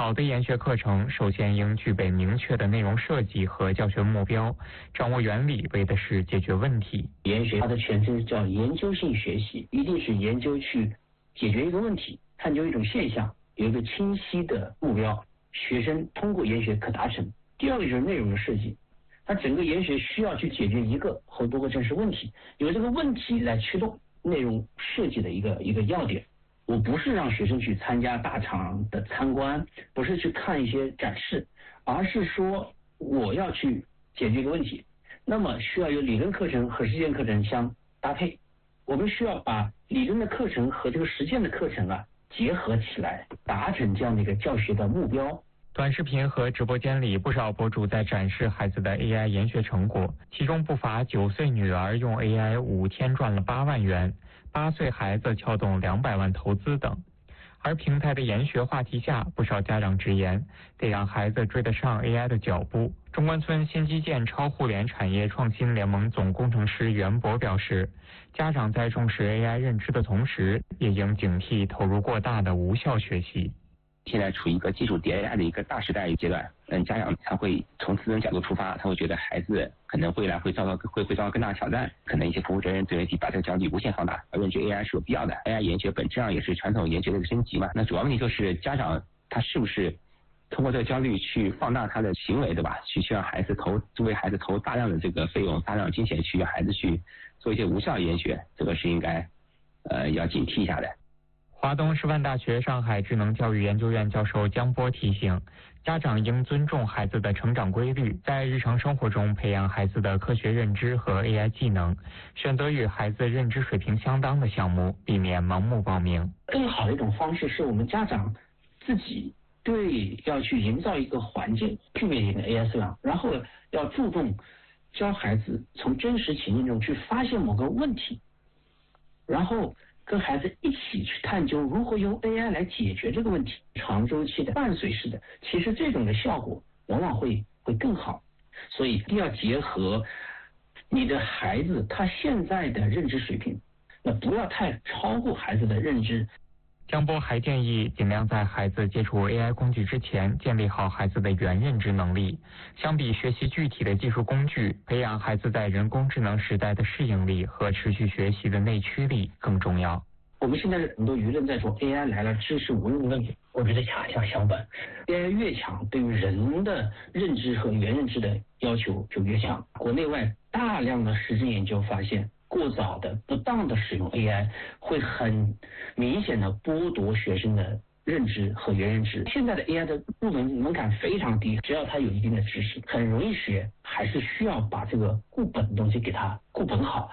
好的研学课程首先应具备明确的内容设计和教学目标，掌握原理为的是解决问题。 研学它的全称叫研究性学习，一定是研究去解决一个问题，探究一种现象，有一个清晰的目标，学生通过研学可达成。第二个就是内容的设计，它整个研学需要去解决一个或多个真实问题，由这个问题来驱动内容设计的一个要点。我不是让学生去参加大厂的参观，不是去看一些展示，而是说我要去解决一个问题，那么需要有理论课程和实践课程相搭配。我们需要把理论的课程和这个实践的课程结合起来，达成这样的一个教学的目标。 短视频和直播间里，不少博主在展示孩子的 AI 研学成果，其中不乏9岁女儿用 AI 5天赚了8万元，8岁孩子撬动200万投资等。而平台的研学话题下，不少家长直言，得让孩子追得上 AI 的脚步。中关村新基建超互联产业创新联盟总工程师袁博表示，家长在重视 AI 认知的同时，也应警惕投入过大的无效学习。 现在处于一个技术迭代的一个大时代阶段，家长他会从自身角度出发，他会觉得孩子可能未来会遭到更大的挑战，可能一些不负责任自媒体把这个焦虑无限放大，而认知 AI 是有必要的。AI 研学本质上也是传统研学的一个升级嘛。那主要问题就是家长他是不是通过这个焦虑去放大他的行为，对吧？去让孩子为孩子投大量的这个费用、大量的金钱去让孩子去做一些无效研学，这个是应该要警惕一下的。 华东师范大学上海智能教育研究院教授姜波提醒，家长应尊重孩子的成长规律，在日常生活中培养孩子的科学认知和 AI 技能，选择与孩子认知水平相当的项目，避免盲目报名。 更好的一种方式是我们家长自己要去营造一个环境，具备一定的 AI 素养，然后要注重教孩子从真实情境中去发现某个问题，然后跟孩子一起去探究如何用 AI 来解决这个问题，长周期的伴随式的，其实这种的效果往往会更好。所以一定要结合你的孩子他现在的认知水平，那不要太超过孩子的认知。 姜波还建议尽量在孩子接触 AI 工具之前，建立好孩子的原认知能力。相比学习具体的技术工具，培养孩子在人工智能时代的适应力和持续学习的内驱力更重要。 我们现在很多舆论在说 AI 来了，知识无用论，我觉得恰恰相反， AI 越强，对于人的认知和原认知的要求就越强。国内外大量的实证研究发现，过早的不当的使用 AI 会很明显的剥夺学生的认知和原认知。现在的 AI 的入门门槛非常低，只要他有一定的知识，很容易学，还是需要把这个固本的东西给他固本好。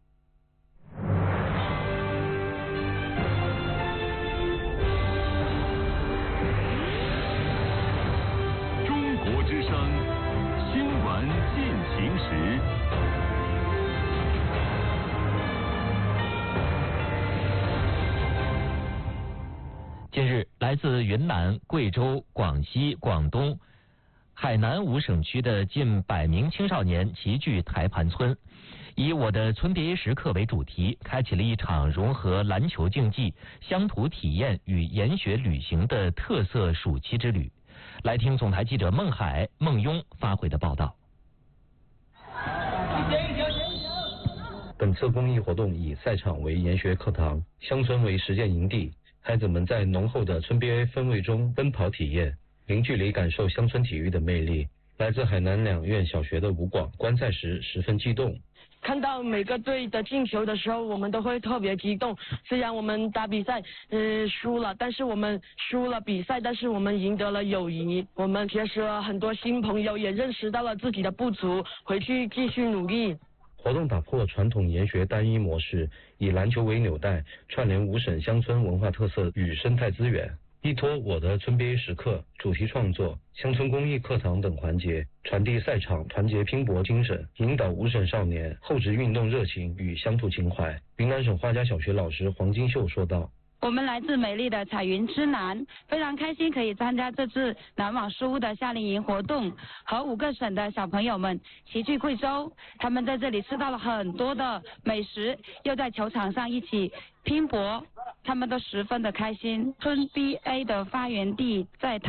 中国之声新闻进行时。 近日，来自云南、贵州、广西、广东、海南5省区的近100名青少年齐聚台盘村，以我的村别时刻为主题，开启了一场融合篮球竞技、乡土体验与研学旅行的特色暑期之旅。来听总台记者孟海、孟庸发回的报道。 本次公益活动以赛场为研学课堂，乡村为实践营地。孩子们在浓厚的村边氛围中奔跑体验，零距离感受乡村体育的魅力。来自海南2院小学的吴广观赛时十分激动。 看到每个队的进球的时候，我们都会特别激动。虽然我们打比赛输了，但是我们输了比赛，但是我们赢得了友谊。我们结识了很多新朋友，也认识到了自己的不足，回去继续努力。 活动打破传统研学单一模式，以篮球为纽带，串联5省乡村文化特色与生态资源，依托我的村边时刻、主题创作、乡村公益课堂等环节，传递赛场团结拼搏精神，引导5省少年厚植运动热情与乡土情怀。云南省花家小学老师黄金秀说道： 我们来自美丽的彩云之南，非常开心可以参加这次南网书屋的夏令营活动，和5个省的小朋友们齐聚贵州。他们在这里吃到了很多的美食，又在球场上一起拼搏，他们都十分的开心。村 BA 的发源地在